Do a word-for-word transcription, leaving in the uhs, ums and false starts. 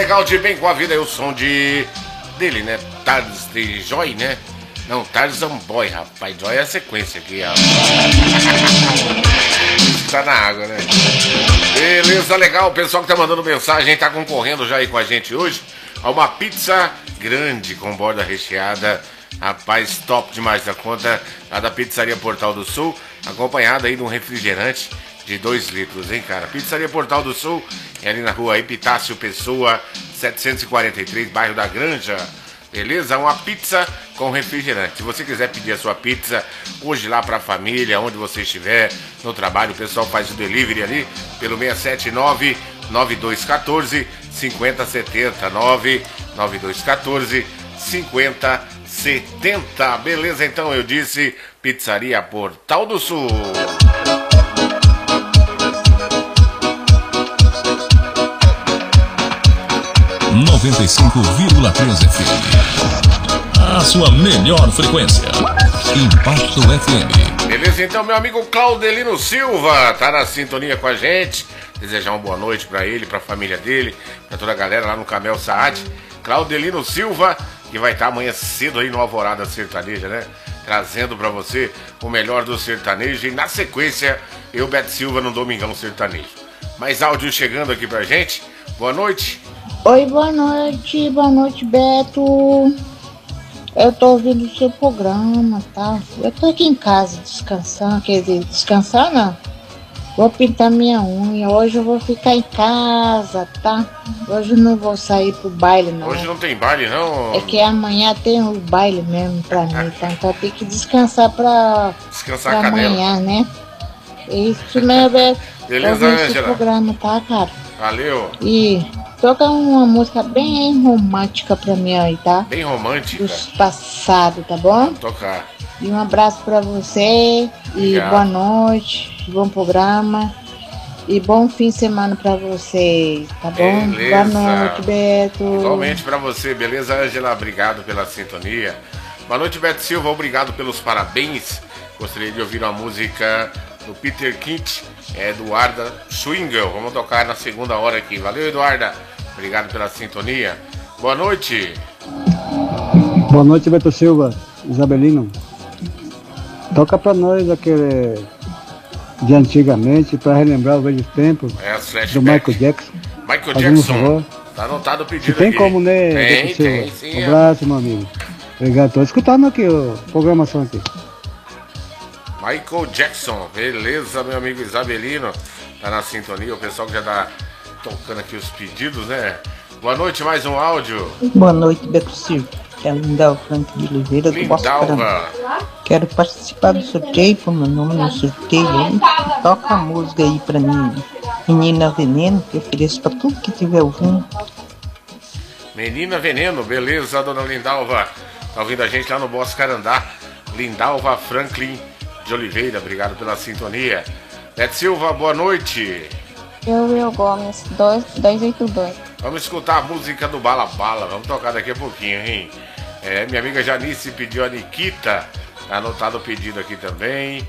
legal de Bem com a Vida é o som de... dele, né? Tardes de Joy, né? Não, Tarzan Boy, rapaz. Joy é a sequência aqui, ó. Tá na água, né? Beleza, legal. O pessoal que tá mandando mensagem tá concorrendo já aí com a gente hoje a uma pizza grande com borda recheada. Rapaz, top demais da conta. A da Pizzaria Portal do Sul, acompanhada aí de um refrigerante de dois litros, hein, cara? Pizzaria Portal do Sul é ali na rua Epitácio Pessoa, setecentos e quarenta e três, bairro da Granja. Beleza? Uma pizza com refrigerante. Se você quiser pedir a sua pizza hoje lá pra família, onde você estiver, no trabalho, o pessoal faz o delivery ali pelo seis sete nove, nove dois um quatro, cinco zero sete zero, nove nove dois um quatro, cinco zero sete zero. Beleza? Então eu disse Pizzaria Portal do Sul. noventa e cinco vírgula três F M. A sua melhor frequência. Impacto F M. Beleza, então meu amigo Claudelino Silva tá na sintonia com a gente. Desejar uma boa noite pra ele, pra família dele, pra toda a galera lá no Camel Saad. Claudelino Silva, que vai estar amanhã cedo aí no Alvorada Sertaneja, né? Trazendo pra você o melhor do sertanejo. E na sequência, eu, Beto Silva, no Domingão Sertanejo. Mais áudio chegando aqui pra gente. Boa noite. Oi, boa noite, boa noite, Beto. Eu tô ouvindo o seu programa, tá? Eu tô aqui em casa descansando, quer dizer, descansar não. Vou pintar minha unha, hoje eu vou ficar em casa, tá? Hoje eu não vou sair pro baile, não. Hoje não tem baile, não? É que amanhã tem o baile mesmo pra mim, tá? Então tem que descansar pra, descansar pra a canela. Amanhã, né? Isso mesmo, Beto. Beleza, Ângela? Ângela? Programa, tá, cara? Valeu. E toca uma música bem romântica pra mim aí, tá? Bem romântica. Dos passados, tá bom? Vou tocar. E um abraço pra você. E Obrigado. boa noite. Bom programa. E bom fim de semana pra vocês, tá bom? Beleza. Boa noite, Beto. Igualmente pra você. Beleza, Ângela? Obrigado pela sintonia. Boa noite, Beto Silva. Obrigado pelos parabéns. Gostaria de ouvir uma música do Peter Kint, é Eduarda Swingle. Vamos tocar na segunda hora aqui. Valeu, Eduarda. Obrigado pela sintonia. Boa noite. Boa noite, Beto Silva. Isabelino. Toca pra nós aquele de antigamente, pra relembrar os velhos tempos, É as flashbacks. do Michael Jackson. Michael Fazendo um Jackson. favor. Tá anotado o Se pedido tem aqui. como, né, Tem, Beto Silva? tem, sim. Um abraço, meu amigo. Obrigado. Tô escutando aqui a programação aqui. Michael Jackson. Beleza, meu amigo Isabelino. Tá na sintonia. O pessoal que já tá tocando aqui os pedidos, né? Boa noite, mais um áudio. Boa noite, Beto Silva. É a Lindalva Franco de Oliveira do Boscarão. Lindalva. Quero participar do sorteio, pôr meu nome no sorteio aí. Toca a música aí pra mim, Menina Veneno, que eu ofereço pra tudo que tiver ouvindo. Menina Veneno, beleza, dona Lindalva. Tá ouvindo a gente lá no Boscarandá. Lindalva Franklin de Oliveira, obrigado pela sintonia. Beto Silva, boa noite. Eu, Will Gomes, dois oito dois. Vamos escutar a música do Bala Bala. Vamos tocar daqui a pouquinho, hein? É, minha amiga Janice pediu a Nikita. Tá anotado o pedido aqui também.